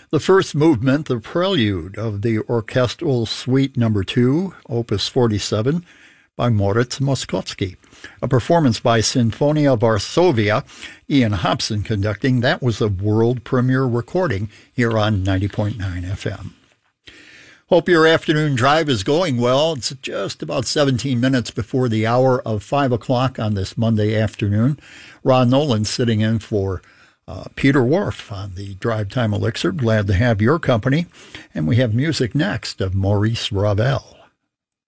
The first movement, the prelude of the Orchestral Suite No. 2, Opus 47, by Moritz Moszkowski. A performance by Sinfonia Varsovia, Ian Hobson conducting. That was a world premiere recording here on 90.9 FM. Hope your afternoon drive is going well. It's just about 17 minutes before the hour of 5 o'clock on this Monday afternoon. Ron Nolan sitting in for Peter Whorf on the Drive Time Elixir. Glad to have your company. And we have music next of Maurice Ravel.